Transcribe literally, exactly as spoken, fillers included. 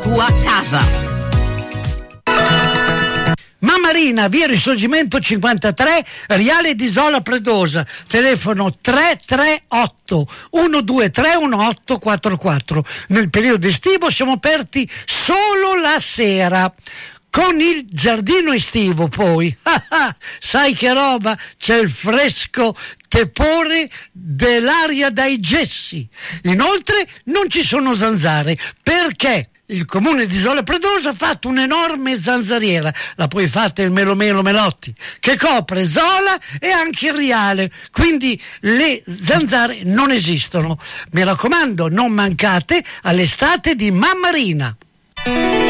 tua casa. Mammarina, via Risorgimento cinquantatré, Riale di Isola Predosa, telefono tre tre otto uno due tre uno otto quattro quattro. Nel periodo estivo siamo aperti solo la sera. Con il giardino estivo poi, sai che roba, c'è il fresco tepore dell'aria dai gessi. Inoltre non ci sono zanzare, perché il comune di Isola Predosa ha fatto un'enorme zanzariera, la poi fatta il Melomelo Melotti, che copre Zola e anche il Riale, quindi le zanzare non esistono. Mi raccomando, non mancate all'estate di Mammarina.